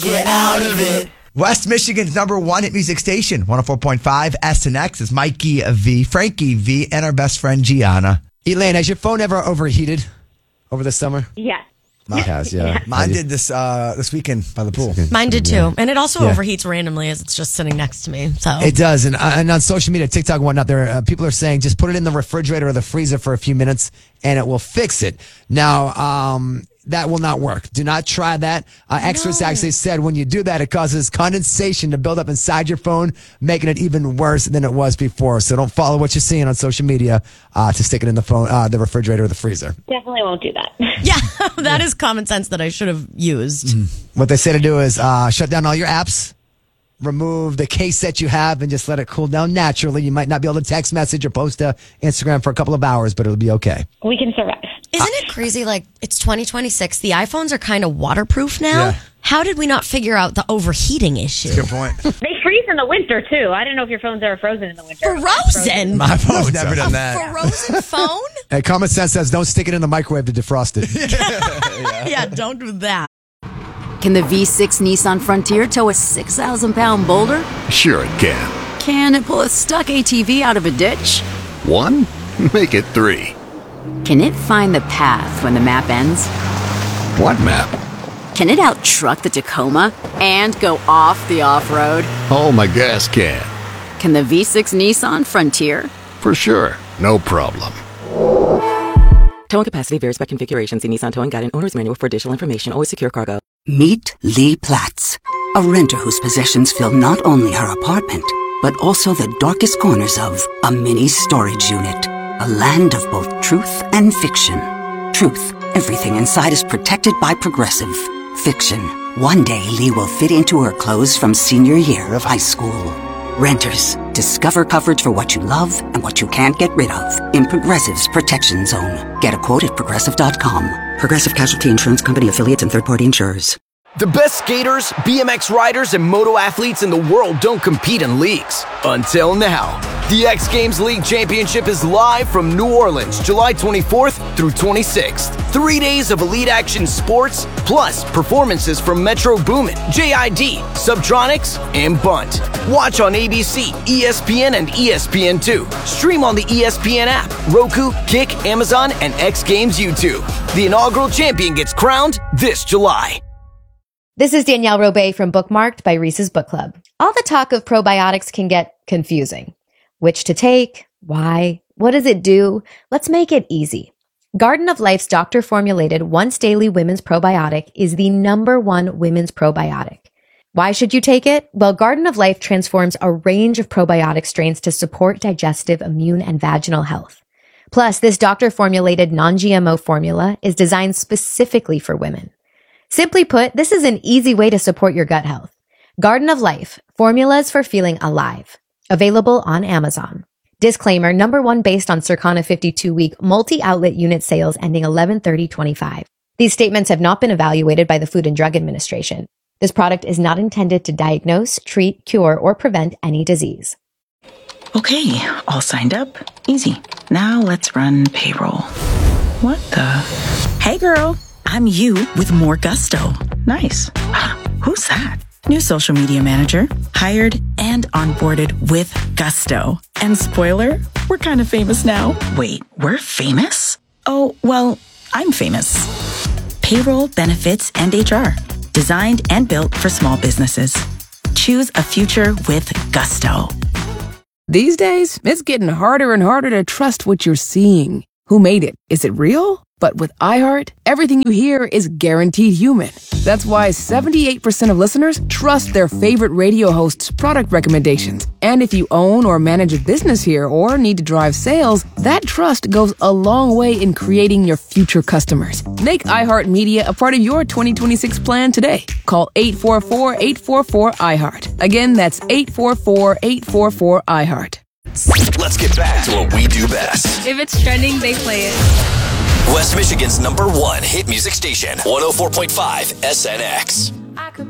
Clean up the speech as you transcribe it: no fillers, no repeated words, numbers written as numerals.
Get out of it. West Michigan's number one hit music station, 104.5 SNX is Mikey V, Frankie V, and our best friend Gianna. Elaine, has your phone ever overheated over the summer? Yes. Mine has, yeah. Mine did this weekend by the pool. Mine did too. And it also overheats randomly as it's just sitting next to me. So it does. And on social media, TikTok and whatnot, there people are saying just put it in the refrigerator or the freezer for a few minutes and it will fix it. Now, that will not work. Do not try that. Experts actually said when you do that, it causes condensation to build up inside your phone, making it even worse than it was before. So don't follow what you're seeing on social media to stick it in the phone, the refrigerator or the freezer. Definitely won't do that. yeah, that is common sense that I should have used. What they say to do is shut down all your apps, remove the case that you have, and just let it cool down naturally. You might not be able to text message or post to Instagram for a couple of hours, but it'll be okay. We can survive. Isn't it crazy? Like, it's 2026. The iPhones are kind of waterproof now. Yeah. How did we not figure out the overheating issue? Good point. They freeze in the winter, too. I don't know if your phone's ever frozen in the winter. Frozen? My phone's never done that. Frozen phone? Hey, common sense says don't stick it in the microwave to defrost it. Yeah, don't do that. Can the V6 Nissan Frontier tow a 6,000-pound boulder? Sure it can. Can it pull a stuck ATV out of a ditch? 1? Make it 3. Can it find the path when the map ends? What map? Can it out-truck the Tacoma and go off the off-road? Oh, my gas can. Can the V6 Nissan Frontier? For sure. No problem. Towing capacity varies by configuration. See Nissan Towing Guide and Owner's Manual for additional information. Always secure cargo. Meet Lee Platts, a renter whose possessions fill not only her apartment, but also the darkest corners of a mini storage unit. A land of both truth and fiction. Truth, everything inside is protected by Progressive. Fiction, one day Lee will fit into her clothes from senior year of high school. Renters, discover coverage for what you love and what you can't get rid of in Progressive's Protection Zone. Get a quote at Progressive.com. Progressive Casualty Insurance Company affiliates and third-party insurers. The best skaters, BMX riders, and moto athletes in the world don't compete in leagues. Until now. The X Games League Championship is live from New Orleans, July 24th through 26th. 3 days of elite action sports, plus performances from Metro Boomin, JID, Subtronics, and Bunt. Watch on ABC, ESPN, and ESPN2. Stream on the ESPN app, Roku, Kick, Amazon, and X Games YouTube. The inaugural champion gets crowned this July. This is Danielle Robay from Bookmarked by Reese's Book Club. All the talk of probiotics can get confusing. Which to take? Why? What does it do? Let's make it easy. Garden of Life's doctor-formulated once daily women's probiotic is the #1 women's probiotic. Why should you take it? Well, Garden of Life transforms a range of probiotic strains to support digestive, immune, and vaginal health. Plus, this doctor-formulated non-GMO formula is designed specifically for women. Simply put, this is an easy way to support your gut health. Garden of Life, formulas for feeling alive. Available on Amazon. Disclaimer, #1 based on Circana 52-week multi-outlet unit sales ending 11/30/25. These statements have not been evaluated by the Food and Drug Administration. This product is not intended to diagnose, treat, cure, or prevent any disease. Okay, all signed up. Easy. Now let's run payroll. What the? Hey girl, I'm you with more gusto. Nice. Who's that? New social media manager, hired and onboarded with gusto. And spoiler, we're kind of famous now. Wait, we're famous? Oh, well, I'm famous. Payroll, benefits, and HR. Designed and built for small businesses. Choose a future with gusto. These days, it's getting harder and harder to trust what you're seeing. Who made it? Is it real? But with iHeart, everything you hear is guaranteed human. That's why 78% of listeners trust their favorite radio host's product recommendations. And if you own or manage a business here or need to drive sales, that trust goes a long way in creating your future customers. Make iHeartMedia a part of your 2026 plan today. Call 844-844-iHeart. Again, that's 844-844-iHeart. Let's get back to what we do best. If it's trending, they play it. West Michigan's #1 hit music station, 104.5 SNX. I could